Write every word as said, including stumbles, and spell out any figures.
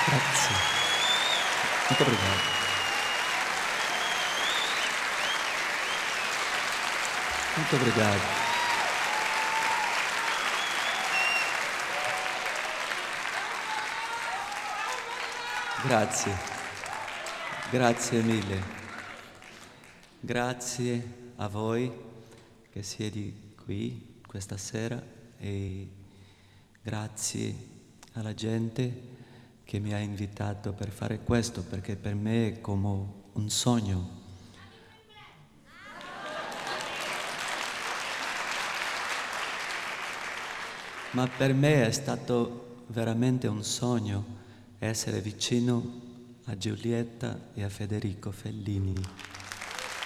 Grazie. Muito obrigado. Muito obrigado. Grazie. Grazie mille. Grazie a voi che siete qui questa sera e grazie alla gente che mi ha invitato per fare questo, perché per me è come un sogno. Ma per me è stato veramente un sogno essere vicino a Giulietta e a Federico Fellini.